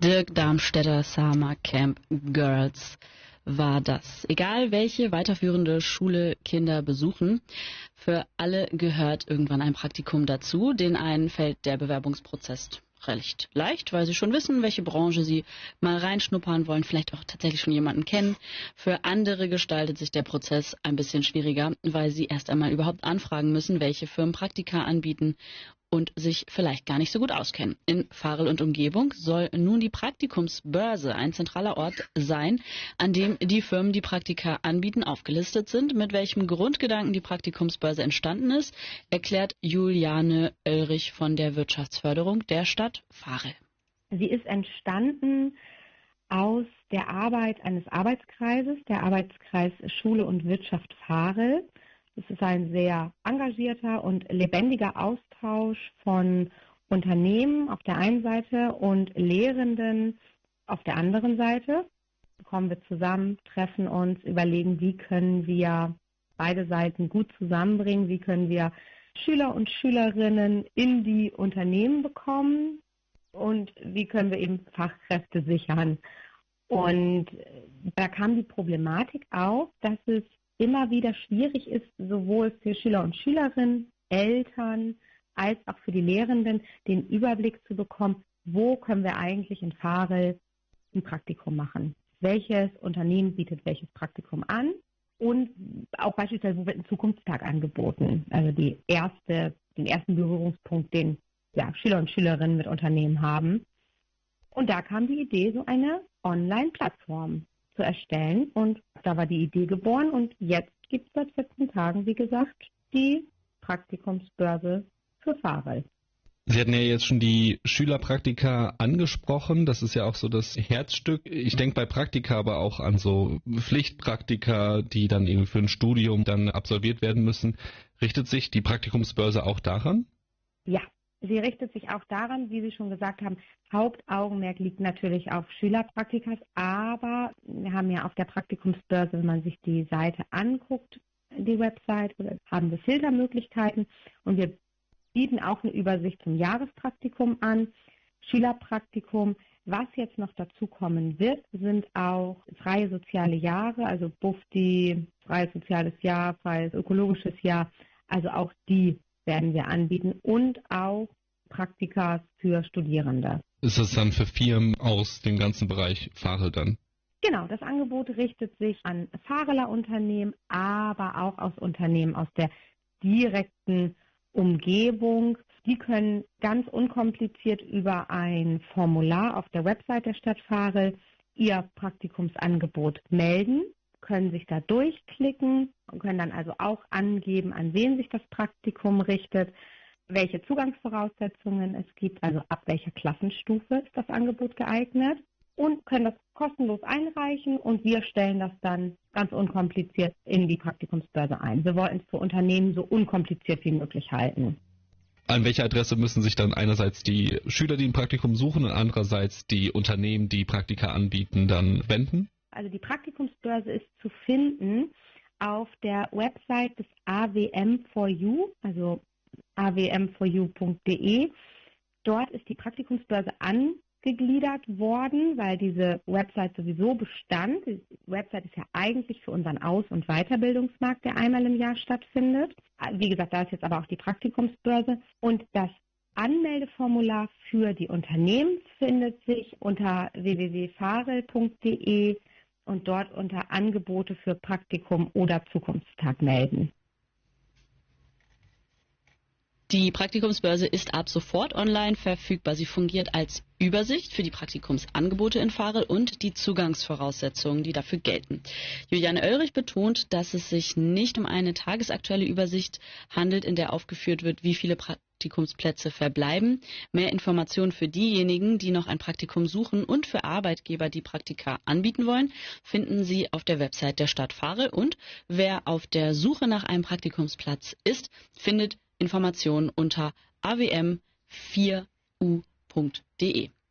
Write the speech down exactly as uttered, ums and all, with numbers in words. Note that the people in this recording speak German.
Dirk Darmstädter Summer Camp Girls war das. Egal welche weiterführende Schule Kinder besuchen, für alle gehört irgendwann ein Praktikum dazu. Den einen fällt der Bewerbungsprozess recht leicht, weil sie schon wissen, welche Branche sie mal reinschnuppern wollen, vielleicht auch tatsächlich schon jemanden kennen. Für andere gestaltet sich der Prozess ein bisschen schwieriger, weil sie erst einmal überhaupt anfragen müssen, welche Firmen Praktika anbieten und sich vielleicht gar nicht so gut auskennen. In Varel und Umgebung soll nun die Praktikumsbörse ein zentraler Ort sein, an dem die Firmen, die Praktika anbieten, aufgelistet sind. Mit welchem Grundgedanken die Praktikumsbörse entstanden ist, erklärt Juliane Oelrich von der Wirtschaftsförderung der Stadt Varel. Sie ist entstanden aus der Arbeit eines Arbeitskreises, der Arbeitskreis Schule und Wirtschaft Varel. Es ist ein sehr engagierter und lebendiger Austausch von Unternehmen auf der einen Seite und Lehrenden auf der anderen Seite. Kommen wir zusammen, treffen uns, überlegen, wie können wir beide Seiten gut zusammenbringen, wie können wir Schüler und Schülerinnen in die Unternehmen bekommen und wie können wir eben Fachkräfte sichern. Und da kam die Problematik auf, dass es immer wieder schwierig ist, sowohl für Schüler und Schülerinnen, Eltern als auch für die Lehrenden, den Überblick zu bekommen, wo können wir eigentlich in Varel ein Praktikum machen. Welches Unternehmen bietet welches Praktikum an und auch beispielsweise, wo wird ein Zukunftstag angeboten. Also die erste, den ersten Berührungspunkt, den ja, Schüler und Schülerinnen mit Unternehmen haben. Und da kam die Idee, so eine Online-Plattform zu erstellen und da war die Idee geboren und jetzt gibt es seit vierzehn Tagen, wie gesagt, die Praktikumsbörse für Varel. Sie hatten ja jetzt schon die Schülerpraktika angesprochen, das ist ja auch so das Herzstück. Ich denke bei Praktika aber auch an so Pflichtpraktika, die dann irgendwie für ein Studium dann absolviert werden müssen. Richtet sich die Praktikumsbörse auch daran? Ja. Sie richtet sich auch daran, wie Sie schon gesagt haben, Hauptaugenmerk liegt natürlich auf Schülerpraktikas, aber wir haben ja auf der Praktikumsbörse, wenn man sich die Seite anguckt, die Website, haben wir Filtermöglichkeiten und wir bieten auch eine Übersicht zum Jahrespraktikum an, Schülerpraktikum. Was jetzt noch dazu kommen wird, sind auch freie soziale Jahre, also BUFDI, freies soziales Jahr, freies ökologisches Jahr, also auch die werden wir anbieten und auch Praktika für Studierende. Ist das dann für Firmen aus dem ganzen Bereich Varel dann? Genau, das Angebot richtet sich an Vareler Unternehmen, aber auch aus Unternehmen aus der direkten Umgebung. Die können ganz unkompliziert über ein Formular auf der Website der Stadt Varel ihr Praktikumsangebot melden, können sich da durchklicken und können dann also auch angeben, an wen sich das Praktikum richtet, welche Zugangsvoraussetzungen es gibt, also ab welcher Klassenstufe ist das Angebot geeignet und können das kostenlos einreichen und wir stellen das dann ganz unkompliziert in die Praktikumsbörse ein. Wir wollten es für Unternehmen so unkompliziert wie möglich halten. An welche Adresse müssen sich dann einerseits die Schüler, die ein Praktikum suchen und andererseits die Unternehmen, die Praktika anbieten, dann wenden? Also die Praktikumsbörse ist zu finden auf der Website des A W M for You, also a w m for you punkt d e. Dort ist die Praktikumsbörse angegliedert worden, weil diese Website sowieso bestand. Die Website ist ja eigentlich für unseren Aus- und Weiterbildungsmarkt, der einmal im Jahr stattfindet. Wie gesagt, da ist jetzt aber auch die Praktikumsbörse. Und das Anmeldeformular für die Unternehmen findet sich unter w w w punkt varel punkt d e und dort unter Angebote für Praktikum oder Zukunftstag melden. Die Praktikumsbörse ist ab sofort online verfügbar. Sie fungiert als Übersicht für die Praktikumsangebote in Varel und die Zugangsvoraussetzungen, die dafür gelten. Juliane Oelrich betont, dass es sich nicht um eine tagesaktuelle Übersicht handelt, in der aufgeführt wird, wie viele Praktikumsplätze verbleiben. Mehr Informationen für diejenigen, die noch ein Praktikum suchen und für Arbeitgeber, die Praktika anbieten wollen, finden Sie auf der Website der Stadt Varel. Und wer auf der Suche nach einem Praktikumsplatz ist, findet Informationen unter a w m vier u punkt d e.